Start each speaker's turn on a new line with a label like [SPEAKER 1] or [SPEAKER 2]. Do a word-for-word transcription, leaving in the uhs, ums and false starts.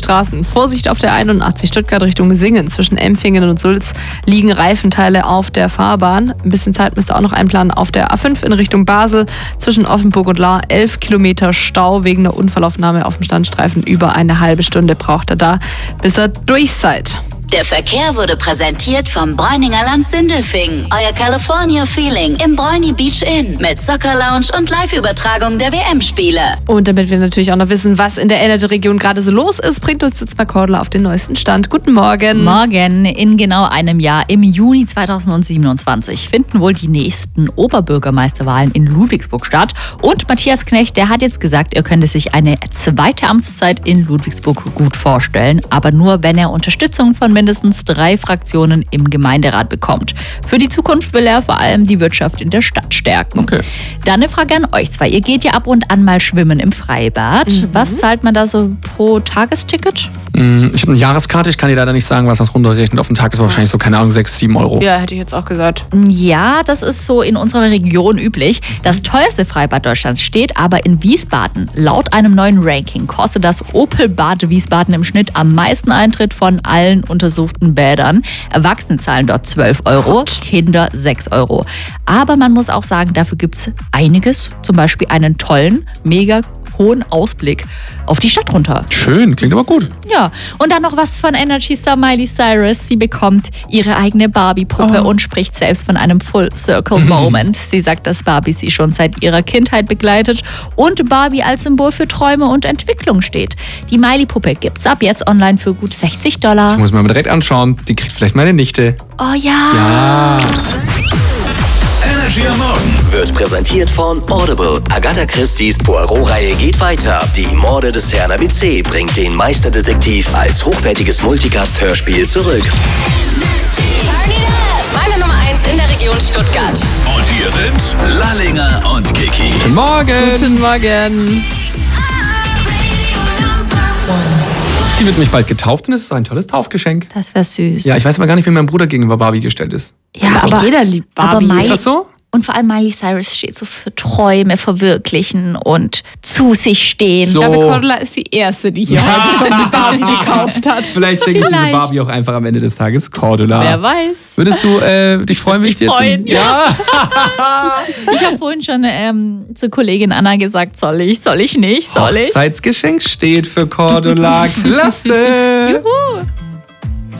[SPEAKER 1] Straßen. Vorsicht auf der einundachtzig Stuttgart Richtung Singen. Zwischen Empfingen und Sulz liegen Reifenteile auf der Fahrbahn. Ein bisschen Zeit müsst ihr auch noch einplanen auf der A fünf in Richtung Basel. Zwischen Offenburg und Lahr elf Kilometer Stau wegen der Unfallaufnahme auf dem Standstreifen. Über eine halbe Stunde braucht ihr da, bis ihr durch seid.
[SPEAKER 2] Der Verkehr wurde präsentiert vom Bräuninger Land Sindelfingen. Euer California Feeling im Bräuni Beach Inn mit Soccer Lounge und Live-Übertragung der W M-Spiele.
[SPEAKER 1] Und damit wir natürlich auch noch wissen, was in der Energy-Region gerade so los ist, bringt uns jetzt mal Cordula auf den neuesten Stand. Guten Morgen.
[SPEAKER 3] Morgen. In genau einem Jahr, im Juni zweitausendsiebenundzwanzig, finden wohl die nächsten Oberbürgermeisterwahlen in Ludwigsburg statt. Und Matthias Knecht, der hat jetzt gesagt, er könnte sich eine zweite Amtszeit in Ludwigsburg gut vorstellen, aber nur, wenn er Unterstützung von mindestens drei Fraktionen im Gemeinderat bekommt. Für die Zukunft will er vor allem die Wirtschaft in der Stadt stärken.
[SPEAKER 4] Okay.
[SPEAKER 3] Dann eine Frage an euch zwei. Ihr geht ja ab und an mal schwimmen im Freibad.
[SPEAKER 1] Mhm.
[SPEAKER 3] Was zahlt man da so pro Tagesticket?
[SPEAKER 4] Ich habe eine Jahreskarte, ich kann dir leider nicht sagen, was das runterrechnet. Auf den Tag ist wahrscheinlich so, keine Ahnung, sechs, sieben Euro.
[SPEAKER 1] Ja, hätte ich jetzt auch gesagt.
[SPEAKER 3] Ja, das ist so in unserer Region üblich. Das teuerste Freibad Deutschlands steht aber in Wiesbaden. Laut einem neuen Ranking kostet das Opelbad Wiesbaden im Schnitt am meisten Eintritt von allen untersuchten Bädern. Erwachsene zahlen dort zwölf Euro, Gott. Kinder sechs Euro. Aber man muss auch sagen, dafür gibt es einiges. Zum Beispiel einen tollen, mega hohen Ausblick auf die Stadt runter.
[SPEAKER 4] Schön, klingt aber gut.
[SPEAKER 3] Ja, und dann noch was von Energy Star Miley Cyrus. Sie bekommt ihre eigene Barbie-Puppe
[SPEAKER 4] Oh.
[SPEAKER 3] und spricht selbst von einem Full-Circle-Moment. Sie sagt, dass Barbie sie schon seit ihrer Kindheit begleitet und Barbie als Symbol für Träume und Entwicklung steht. Die Miley-Puppe gibt's ab jetzt online für gut sechzig Dollar.
[SPEAKER 4] Ich muss mir mal direkt anschauen. Die kriegt vielleicht meine Nichte.
[SPEAKER 3] Oh ja.
[SPEAKER 4] Ja.
[SPEAKER 5] Energy am Morgen wird präsentiert von Audible. Agatha Christie's Poirot-Reihe geht weiter. Die Morde des Herrn A B C bringt den Meisterdetektiv als hochwertiges Multicast-Hörspiel zurück.
[SPEAKER 2] Meine Nummer eins in der Region Stuttgart.
[SPEAKER 5] Und hier sind Lallinger und Kiki.
[SPEAKER 4] Guten Morgen.
[SPEAKER 1] Guten Morgen.
[SPEAKER 4] Die wird mich bald getauft und es ist ein tolles Taufgeschenk.
[SPEAKER 3] Das wäre süß.
[SPEAKER 4] Ja, ich weiß aber gar nicht, wie mein Bruder gegenüber Barbie gestellt ist.
[SPEAKER 3] Ja,
[SPEAKER 1] Aber
[SPEAKER 3] aber,
[SPEAKER 1] jeder liebt Barbie.
[SPEAKER 3] aber Miley,
[SPEAKER 4] Ist das so?
[SPEAKER 3] Und vor allem Miley Cyrus steht so für Träume verwirklichen und zu sich stehen.
[SPEAKER 4] So.
[SPEAKER 1] Ich glaube, Cordula ist die Erste, die hier heute schon die Barbie gekauft hat.
[SPEAKER 4] Vielleicht schenke ich diese
[SPEAKER 3] Vielleicht.
[SPEAKER 4] Barbie auch einfach am Ende des Tages Cordula.
[SPEAKER 3] Wer weiß.
[SPEAKER 4] Würdest du äh, dich freuen, wenn ich dir jetzt...
[SPEAKER 3] freuen,
[SPEAKER 4] ja.
[SPEAKER 3] Ich habe vorhin schon ähm, zur Kollegin Anna gesagt, soll ich, soll ich nicht, soll ich?
[SPEAKER 4] Hochzeitsgeschenk steht für Cordula. Klasse.
[SPEAKER 3] Juhu.